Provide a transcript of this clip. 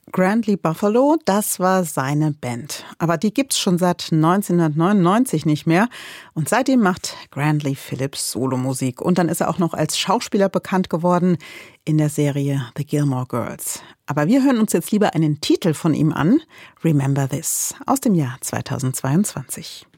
Grandly Buffalo, das war seine Band. Aber die gibt's schon seit 1999 nicht mehr. Und seitdem macht Grandly Phillips Solomusik. Und dann ist er auch noch als Schauspieler bekannt geworden in der Serie The Gilmore Girls. Aber wir hören uns jetzt lieber einen Titel von ihm an. Remember This aus dem Jahr 2022.